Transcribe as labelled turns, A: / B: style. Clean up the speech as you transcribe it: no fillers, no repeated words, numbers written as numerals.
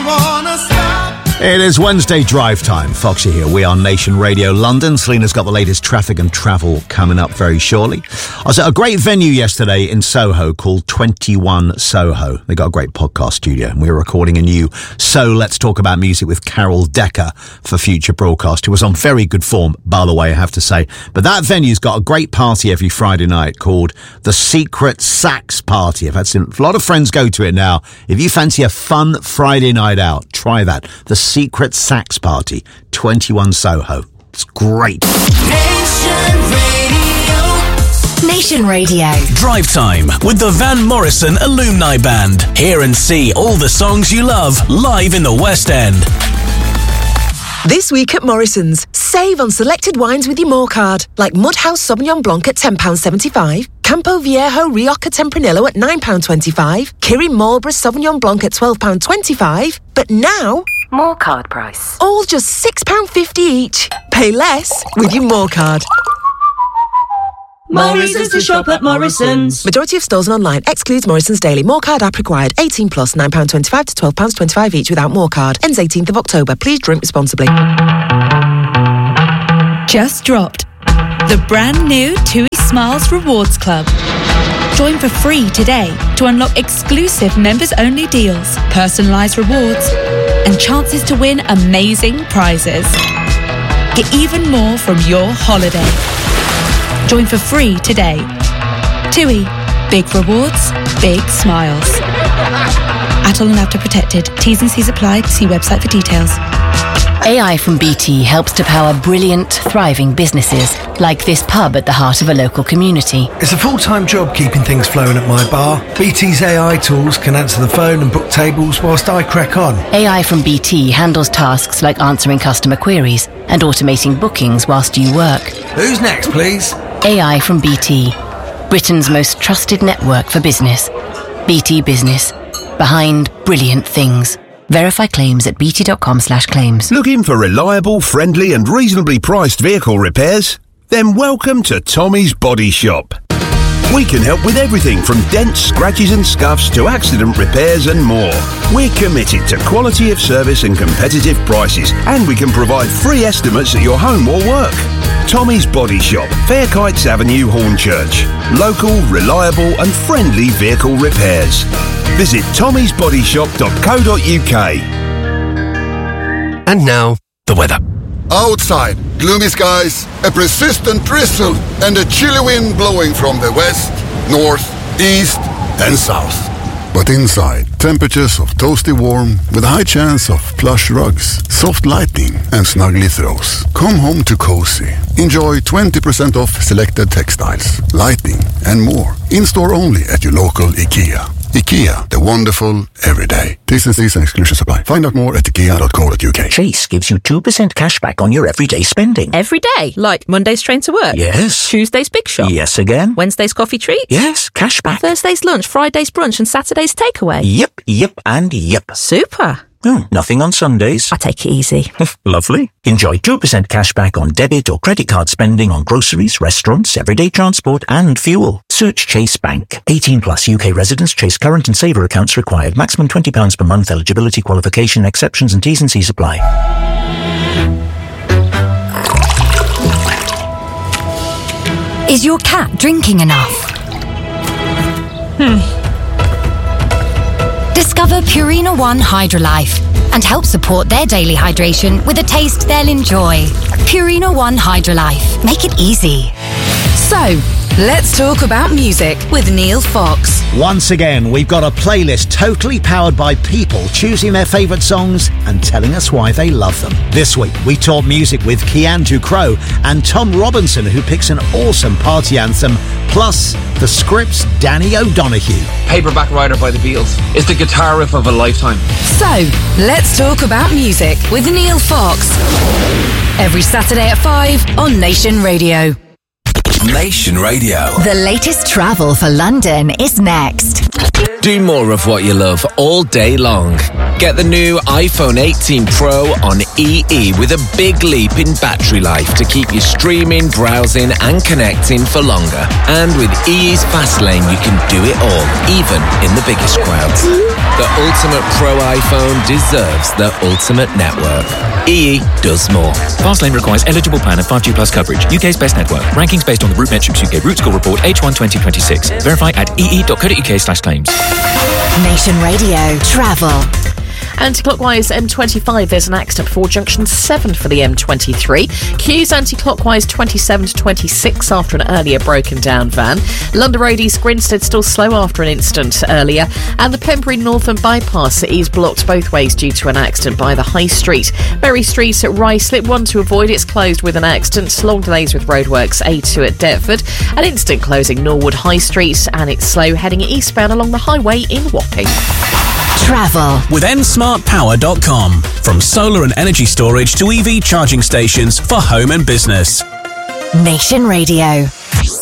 A: wanna stop.
B: It is Wednesday drive time. Foxy here. We are Nation Radio London. Selena's got the latest traffic and travel coming up very shortly. I was at a great venue yesterday in Soho called 21 Soho. They got a great podcast studio. And we were recording a new So Let's Talk About Music with Carol Decker for future broadcast, who was on very good form, by the way, I have to say. But that venue's got a great party every Friday night called the Secret Sax Party. I've had a lot of friends go to it now. If you fancy a fun Friday night out, try that. The Secret Sax Party, 21 Soho. It's great.
C: Nation Radio.
D: Drive Time with the Van Morrison Alumni Band. Hear and see all the songs you love live in the West End.
E: This week at Morrison's, save on selected wines with your More card, like Mudhouse Sauvignon Blanc at £10.75, Campo Viejo Rioja Tempranillo at £9.25, Kirin Marlborough Sauvignon Blanc at £12.25, but now...
C: More card price.
E: All just £6.50 each. Pay less with your More card.
F: Morrison's to shop at Morrison's.
E: Majority of stores and online. Excludes Morrison's Daily. More card app required. 18 plus, £9.25 to £12.25 each without More card. Ends 18th of October. Please drink responsibly.
G: Just dropped. The brand new TUI Smiles Rewards Club. Join for free today to unlock exclusive members-only deals, personalised rewards, and chances to win amazing prizes. Get even more from your holiday. Join for free today. TUI. Big rewards, big smiles. Adult and Apta protected. T's and C's apply. See website for details.
C: AI from BT helps to power brilliant, thriving businesses, like this pub at the heart of a local community.
H: It's a full-time job keeping things flowing at my bar. BT's AI tools can answer the phone and book tables whilst I crack on.
C: AI from BT handles tasks like answering customer queries and automating bookings whilst you work.
H: Who's next, please?
C: AI from BT, Britain's most trusted network for business. BT Business. Behind brilliant things. Verify claims at bt.com/claims.
I: Looking for reliable, friendly and reasonably priced vehicle repairs? Then welcome to Tommy's Body Shop. We can help with everything from dents, scratches and scuffs to accident repairs and more. We're committed to quality of service and competitive prices, and we can provide free estimates at your home or work. Tommy's Body Shop, Fairkites Avenue, Hornchurch. Local, reliable and friendly vehicle repairs. Visit tommysbodyshop.co.uk.
J: And now, the weather.
K: Outside, gloomy skies, a persistent drizzle, and a chilly wind blowing from the west, north, east, and south. But inside, temperatures of toasty warm with a high chance of plush rugs, soft lighting, and snuggly throws. Come home to cozy. Enjoy 20% off selected textiles, lighting, and more. In-store only at your local IKEA. IKEA, the wonderful everyday. T's and C's and exclusions apply. Find out more at ikea.co.uk.
L: Chase gives you 2% cash back on your everyday spending.
M: Every day? Like Monday's train to work?
L: Yes.
M: Tuesday's big shop?
L: Yes again.
M: Wednesday's coffee treat?
L: Yes, cash back.
M: Thursday's lunch, Friday's brunch and Saturday's takeaway?
L: Yep, and yep.
M: Super.
L: Nothing on Sundays.
M: I take it easy.
L: Lovely. Enjoy 2% cash back on debit or credit card spending on groceries, restaurants, everyday transport and fuel. Search Chase Bank. 18 plus UK residents. Chase current and saver accounts required. Maximum £20 per month. Eligibility, qualification, exceptions and T's and C's apply.
C: Is your cat drinking enough? Discover Purina One Hydrolife and help support their daily hydration with a taste they'll enjoy. Purina One Hydrolife. Make it easy.
N: So, let's talk about music with Neil Fox.
B: Once again, we've got a playlist totally powered by people choosing their favourite songs and telling us why they love them. This week, we talk music with Kian Ducrot and Tom Robinson, who picks an awesome party anthem, plus the Script's Danny O'Donoghue.
O: Paperback Writer by the Beatles is the guitar riff of a lifetime.
N: So, let's talk about music with Neil Fox. Every Saturday at 5 on Nation Radio.
D: Nation Radio.
N: The latest travel for London is next.
A: Do more of what you love all day long. Get the new iPhone 18 Pro on EE with a big leap in battery life to keep you streaming, browsing and connecting for longer. And with EE's Fast Lane, you can do it all, even in the biggest crowds. The ultimate Pro iPhone deserves the ultimate network. EE does more.
J: Fastlane requires eligible plan and 5G plus coverage. UK's best network. Rankings based on the RootMetrics UK Root Score Report H1 2026. Verify at ee.co.uk/claims.
N: Nation Radio Travel.
P: Anti-clockwise M25, there's an accident before junction 7 for the M23. Queues anti-clockwise 27 to 26 after an earlier broken down van. London Road East Grinstead still slow after an incident earlier. And the Pembury Northern Bypass is blocked both ways due to an accident by the High Street. Berry Street at Ruislip, one to avoid, it's closed with an accident. Long delays with roadworks A2 at Deptford. An instant closing Norwood High Street, and it's slow heading eastbound along the highway in Wapping.
N: Travel
D: with nsmartpower.com. From solar and energy storage to EV charging stations for home and business.
N: Nation Radio.